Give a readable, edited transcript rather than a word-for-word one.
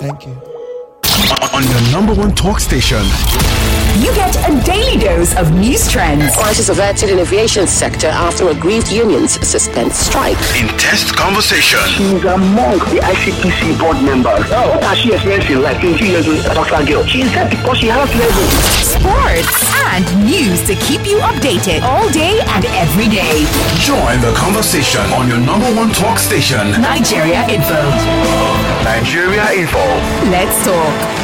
Thank you. On your number one talk station. You get a daily dose of news trends. Prices averted in aviation sector after aggrieved unions suspend strike. Intense conversation. She's among the ICPC board members. Oh, what has she experienced in life? 20 years with a doctor girl. She is there because she has level. Sports and news to keep you updated all day and every day. Join the conversation on your number one talk station. Nigeria Info. Nigeria Info. Let's talk.